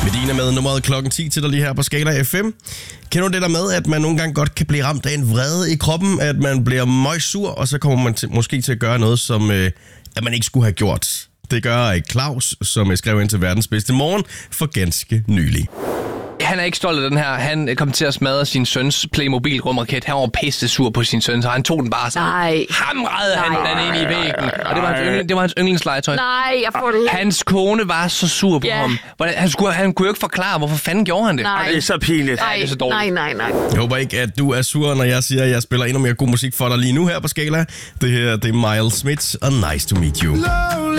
Medina med nummeret klokken 10 til dig lige her på Skala FM. Kender du det der med, at man nogle gange godt kan blive ramt af en vrede i kroppen, at man bliver møgsur, og så kommer man måske til at gøre noget, som at man ikke skulle have gjort. Det gør Claus, som skrev ind til Verdens Bedste Morgen for ganske nylig. Han er ikke stolt af den her. Han kom til at smadre sin søns Playmobil-rumraket. Han var pisse sur på sin søn, så han tog den bare så. Hamrede han den ind i væggen. Og det var hans yndlingslegetøj. Nej, jeg får det. Hans kone var så sur på ham. Han kunne jo ikke forklare, hvorfor fanden gjorde han det. Nej. Det er så pinligt. Det er så dårligt. Nej. Jeg håber ikke, at du er sur, når jeg siger, at jeg spiller endnu mere god musik for dig lige nu her på Skala. Det her, det er Miles Smith og Nice to Meet You.